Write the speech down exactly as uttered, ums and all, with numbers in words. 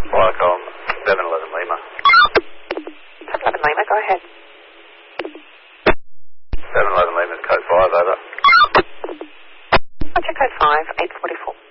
Like on seven eleven Lima. seven eleven Lima, go ahead. seven eleven Lima, code five, over. Roger, code five, eight forty-four.